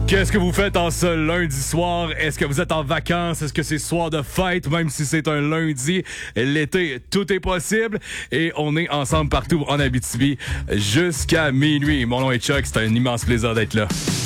Qu'est-ce que vous faites en ce lundi soir? Est-ce que vous êtes en vacances? Est-ce que c'est soir de fête? Même si c'est un lundi, l'été, tout est possible. Et on est ensemble partout en Abitibi jusqu'à minuit. Mon nom est Chuck, c'est un immense plaisir d'être là.